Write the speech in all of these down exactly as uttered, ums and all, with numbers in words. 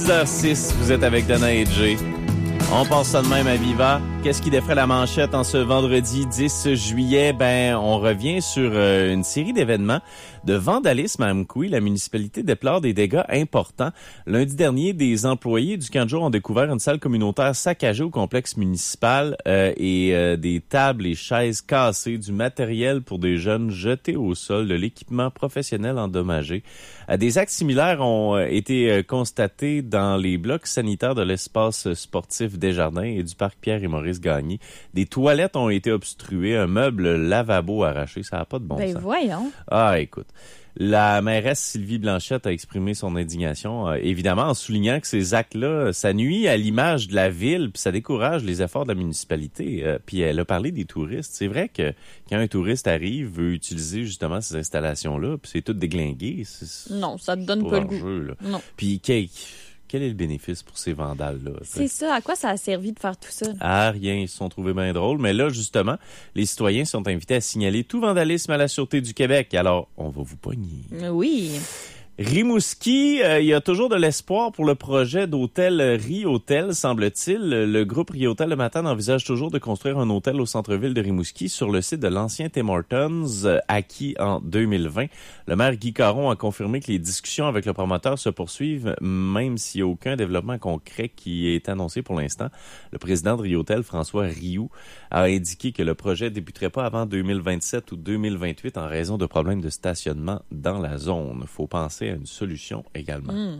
six heures six, vous êtes avec Dana et Jay. On passe ça de même à Viva. Qu'est-ce qui défrait la manchette en ce vendredi dix juillet? Ben, on revient sur euh, une série d'événements de vandalisme à Amkoui. La municipalité déplore des dégâts importants. Lundi dernier, des employés du camp de jour ont découvert une salle communautaire saccagée au complexe municipal euh, et euh, des tables et chaises cassées, du matériel pour des jeunes jetés au sol, de l'équipement professionnel endommagé. Euh, des actes similaires ont euh, été euh, constatés dans les blocs sanitaires de l'espace sportif Desjardins et du parc Pierre et Maurice Gagné. Des toilettes ont été obstruées, un meuble lavabo arraché. Ça n'a pas de bon ben sens. voyons. Ah, écoute. La mairesse Sylvie Blanchette a exprimé son indignation, euh, évidemment, en soulignant que ces actes-là, ça nuit à l'image de la ville, puis ça décourage les efforts de la municipalité. Euh, puis elle a parlé des touristes. C'est vrai que quand un touriste arrive, veut utiliser justement ces installations-là, puis c'est tout déglingué. C'est, non, ça te donne pas le goût. Jeu, là. Non. Puis quel, quel est le bénéfice pour ces vandales-là? C'est t'sais? ça. À quoi ça a servi de faire tout ça? Ah, rien. Ils se sont trouvés bien drôles. Mais là, justement, les citoyens sont invités à signaler tout vandalisme à la Sûreté du Québec. Alors, on va vous pogner. Oui. Rimouski, euh, il y a toujours de l'espoir pour le projet d'hôtel Ri-Hôtel, semble-t-il. Le groupe Ri-Hôtel le matin envisage toujours de construire un hôtel au centre-ville de Rimouski sur le site de l'ancien Tim Hortons, euh, acquis en deux mille vingt. Le maire Guy Caron a confirmé que les discussions avec le promoteur se poursuivent, même s'il n'y a aucun développement concret qui est annoncé pour l'instant. Le président de Ri-Hôtel, François Rioux, a indiqué que le projet débuterait pas avant deux mille vingt-sept ou deux mille vingt-huit en raison de problèmes de stationnement dans la zone. Faut penser à une solution également. Mm.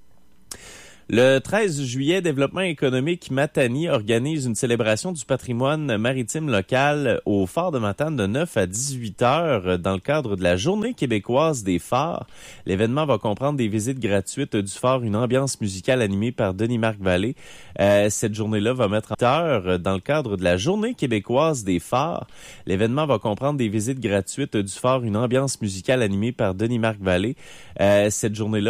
Le treize juillet, Développement économique Matane organise une célébration du patrimoine maritime local au phare de Matane de neuf à dix-huit heures dans le cadre de la Journée québécoise des phares. L'événement va comprendre des visites gratuites du phare, une ambiance musicale animée par Denis-Marc Vallée. Euh, cette journée-là va mettre en heure dans le cadre de la Journée québécoise des phares. L'événement va comprendre des visites gratuites du phare, une ambiance musicale animée par Denis-Marc Vallée. Euh, cette journée-là